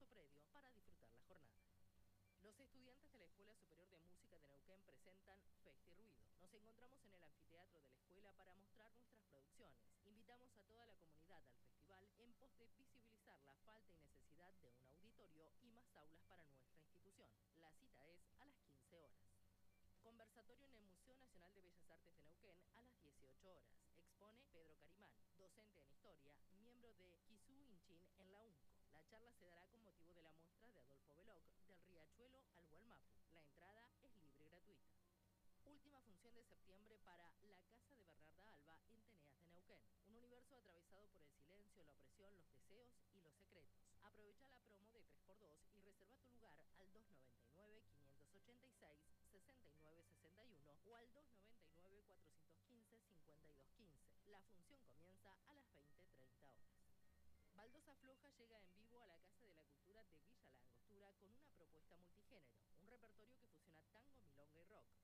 hermoso predio para disfrutar la jornada. Los estudiantes de la Escuela Superior de Música de Neuquén presentan Festi Ruido. Nos encontramos en el anfiteatro de la escuela para mostrar nuestras producciones. Invitamos a toda la comunidad al festival en pos de visibilizar la falta y necesidad de un auditorio y más aulas para nuestra institución. La cita es a las 15 horas. Conversatorio en el Museo Nacional de Bellas Artes de Neuquén a las 18 horas. Expone Pedro Carimán, docente en Historia, miembro de Kisú Inchin en la UNCO. La charla se dará con motivo de la muestra de Adolfo Beloc, Del Riachuelo al Gualmapu. La entrada es libre y gratuita. Última función de septiembre para La Casa de Bernarda Alba en Teneas de Neuquén. Un universo atravesado por el silencio, la opresión, los deseos y los secretos. Aprovecha la promo de 3x2 y reserva tu lugar al 299-586-6961 o al 299-415-5215. La función comienza a las 20:30 horas. Baldosa Floja llega en vivo a la Casa de la Cultura de Villa La Angostura con una propuesta multigénero, un repertorio que fusiona tango, milonga y rock.